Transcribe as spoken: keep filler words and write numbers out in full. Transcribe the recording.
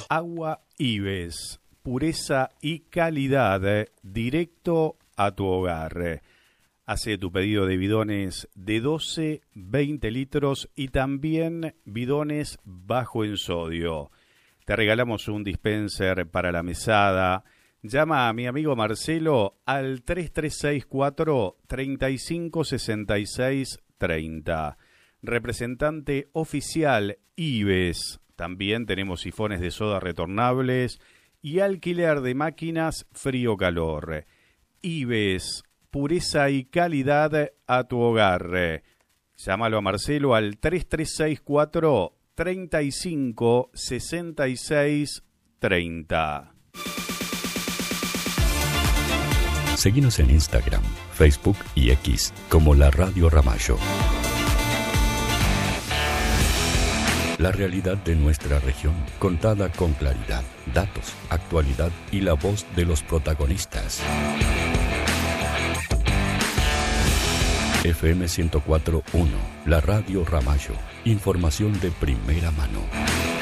Agua Ives, pureza y calidad directo a tu hogar. Hace tu pedido de bidones de doce, veinte litros y también bidones bajo en sodio. Te regalamos un dispenser para la mesada. Llama a mi amigo Marcelo al tres tres seis cuatro, tres cinco seis seis tres cero. Representante oficial Ives. También tenemos sifones de soda retornables y alquiler de máquinas frío-calor. Ives, pureza y calidad a tu hogar. Llámalo a Marcelo al tres tres seis cuatro, tres cinco seis seis tres cero. Seguinos en Instagram, Facebook y X como La Radio Ramallo. La realidad de nuestra región, contada con claridad, datos, actualidad y la voz de los protagonistas. F M ciento cuatro punto uno, La Radio Ramallo. Información de primera mano.